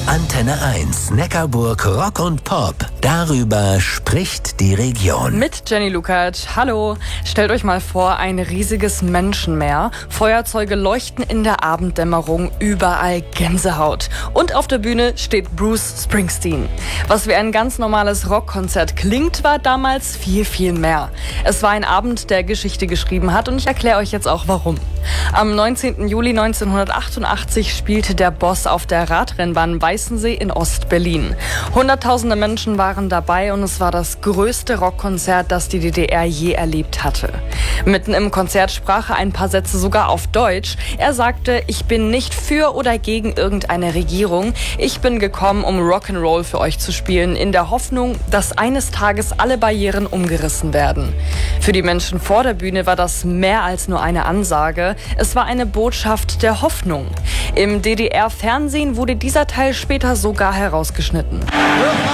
Antenne 1, Neckarburg Rock und Pop. Darüber spricht die Region. Mit Jenny Lukacs. Hallo. Stellt euch mal vor, ein riesiges Menschenmeer. Feuerzeuge leuchten in der Abenddämmerung, überall Gänsehaut. Und auf der Bühne steht Bruce Springsteen. Was wie ein ganz normales Rockkonzert klingt, war damals viel, viel mehr. Es war ein Abend, der Geschichte geschrieben hat, und ich erkläre euch jetzt auch warum. Am 19. Juli 1988 spielte der Boss auf der Radrennbahn Weißensee in Ost-Berlin. Hunderttausende Menschen waren dabei und es war das größte Rockkonzert, das die DDR je erlebt hatte. Mitten im Konzert sprach er ein paar Sätze sogar auf Deutsch. Er sagte: Ich bin nicht für oder gegen irgendeine Regierung. Ich bin gekommen, um Rock'n'Roll für euch zu spielen, in der Hoffnung, dass eines Tages alle Barrieren umgerissen werden. Für die Menschen vor der Bühne war das mehr als nur eine Ansage. Es war eine Botschaft der Hoffnung. Im DDR-Fernsehen wurde dieser Teil später sogar herausgeschnitten.